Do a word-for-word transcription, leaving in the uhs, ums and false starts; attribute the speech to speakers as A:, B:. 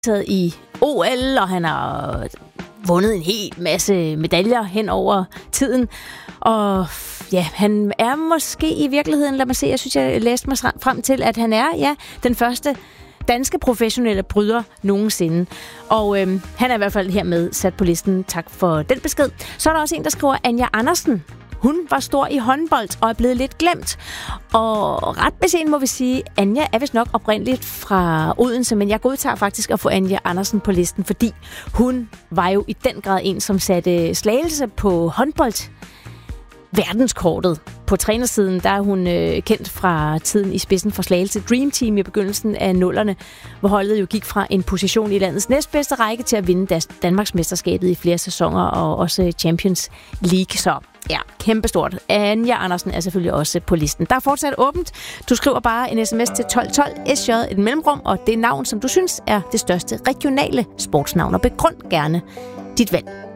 A: taget i O L, og han har vundet en hel masse medaljer hen over tiden. Og ja, han er måske i virkeligheden, lad mig se, jeg synes, jeg læste mig frem til, at han er, ja, den første danske professionelle bryder nogensinde. Og øhm, han er i hvert fald hermed sat på listen. Tak for den besked. Så er der også en, der skriver, Anja Andersen. Hun var stor i håndbold og er blevet lidt glemt. Og ret beset må vi sige, Anja er vist nok oprindeligt fra Odense, men jeg godtager faktisk at få Anja Andersen på listen, fordi hun var jo i den grad en, som satte Slagelse på håndbold verdenskortet. På trænersiden, der er hun øh, kendt fra tiden i spidsen for Slagelse Dream Team i begyndelsen af nullerne, hvor holdet jo gik fra en position i landets næstbedste række til at vinde Danmarks mesterskabet i flere sæsoner og også Champions League. Så ja, kæmpestort. Anja Andersen er selvfølgelig også på listen. Der er fortsat åbent. Du skriver bare en sms til tolv tolv, S J, et mellemrum, og det navn, som du synes er det største regionale sportsnavn, og begrund gerne dit valg.